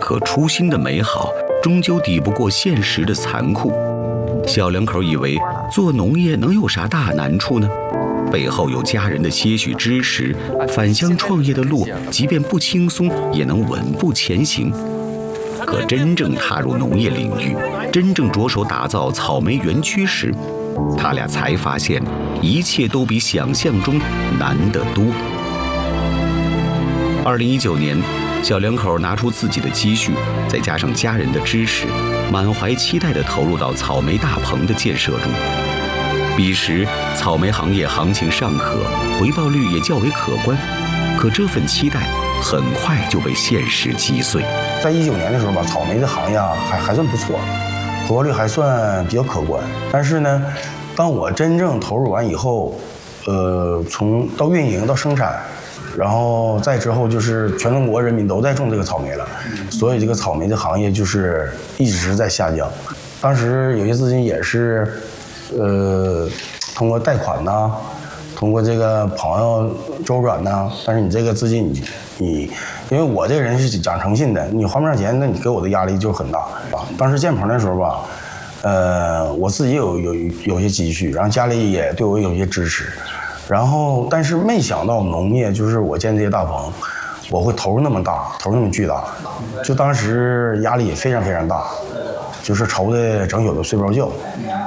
可初心的美好终究抵不过现实的残酷。小两口以为做农业能有啥大难处呢？背后有家人的些许支持，返乡创业的路即便不轻松，也能稳步前行。可真正踏入农业领域，真正着手打造草莓园区时，他俩才发现，一切都比想象中难得多。2019年，小两口拿出自己的积蓄，再加上家人的支持，满怀期待地投入到草莓大棚的建设中。彼时，草莓行业行情尚可，回报率也较为可观。可这份期待很快就被现实击碎。 在19年的时候吧，草莓的行业还算不错，回报率还算比较可观。但是呢，当我真正投入完以后，从到运营到生产，然后再之后就是全中国人民都在种这个草莓了，所以这个草莓的行业就是一直在下降。当时有些资金也是，通过贷款呐，通过这个朋友周转呐，但是你这个资金你，因为我这个人是讲诚信的，你还不上钱，那你给我的压力就很大啊。当时建棚的时候吧，我自己有些积蓄，然后家里也对我有些支持，然后但是没想到农业就是我建这些大棚，我会投入那么大，投入那么巨大，就当时压力也非常非常大，就是愁的整宿都睡不着觉。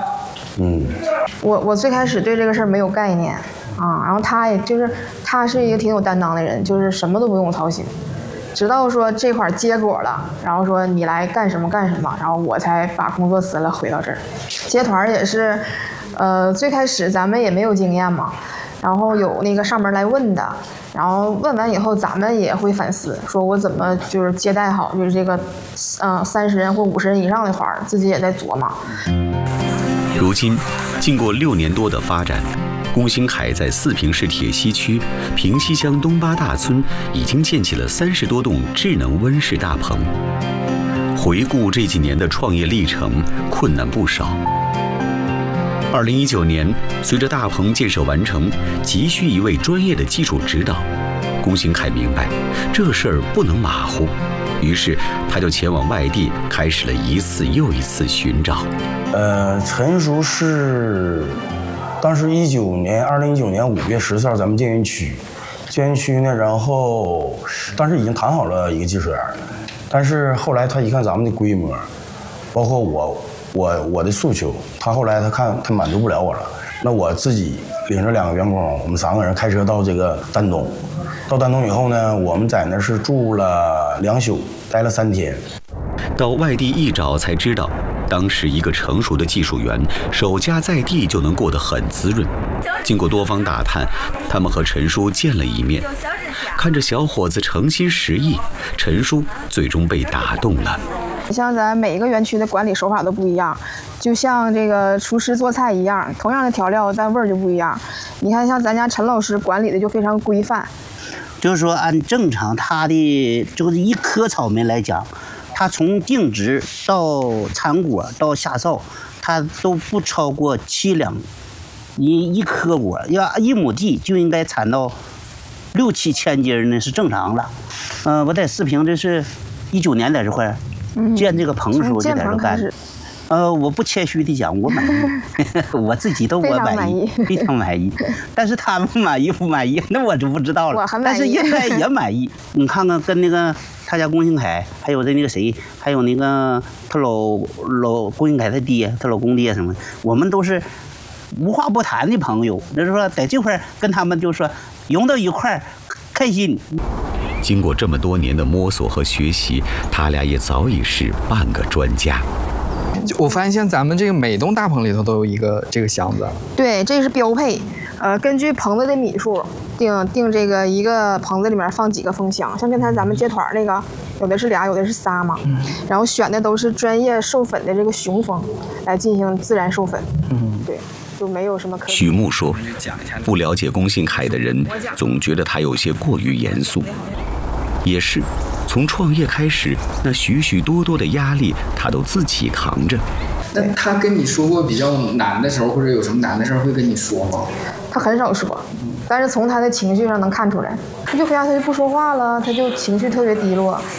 我最开始对这个事儿没有概念啊，然后他是一个挺有担当的人，就是什么都不用操心，直到说这块结果了，然后说你来干什么干什么，然后我才把工作辞了回到这儿。接团也是，最开始咱们也没有经验嘛，然后有那个上门来问的，然后问完以后咱们也会反思，说我怎么就是接待好就是这个30人或50人以上的团，自己也在琢磨。 如今，经过6年多的发展，龚兴凯在四平市铁西区平西乡东八大村已经建起了30多栋智能温室大棚。回顾这几年的创业历程，困难不少。2019年，随着大棚建设完成，急需一位专业的技术指导。龚兴凯明白，这事儿不能马虎，于是他就前往外地，开始了一次又一次寻找。 陈叔是当时2019年5月14号咱们建园区呢，然后当时已经谈好了一个技术员，但是后来他一看咱们的规模，包括我的诉求，他后来他看他满足不了我了，那我自己领着2个员工，我们3个人开车到这个丹东。到丹东以后呢，我们在那是住了2宿，待了3天。 到外地一找才知道，当时一个成熟的技术员守家在地就能过得很滋润。经过多方打探，他们和陈叔见了一面，看着小伙子诚心实意，陈叔最终被打动了。 像咱每一个园区的管理手法都不一样，就像这个厨师做菜一样，同样的调料但味儿就不一样。你看像咱家陈老师管理的就非常规范， 就是说按正常他的就是一颗草莓来讲，它从定植到产果到下梢，它都不超过7两。你一颗果要1亩地就应该产到6、7千斤呢，是正常了。我在四平这是19年在这块建这个棚的时候就在这干。我不谦虚的讲，我满意，我自己都我满意，非常满意。但是他们满意不满意，那我就不知道了。但是应该也满意。你看看跟那个他家龚兴凯，还有那个谁，还有那个他老龚兴凯他爹，他老公爹什么，我们都是无话不谈的朋友。就是说在这块跟他们就说融到一块开心。 经过这么多年的摸索和学习，他俩也早已是半个专家。 我发现像咱们这个每栋大棚里头都有一个这个箱子。 对，这是标配。根据棚子的米数定这个一个棚子里面放几个蜂箱。像刚才咱们接团那个，有的是2，有的是3嘛。然后选的都是专业授粉的这个雄蜂来进行自然授粉。对，就没有什么可。 许木说，不了解龚兴凯的人总觉得他有些过于严肃。也是，从创业开始，那许许多多的压力他都自己扛着。 那他跟你说过比较难的时候，或者有什么难的事儿会跟你说吗？ 他很少说，但是从他的情绪上能看出来，他就回家他就不说话了，他就情绪特别低落。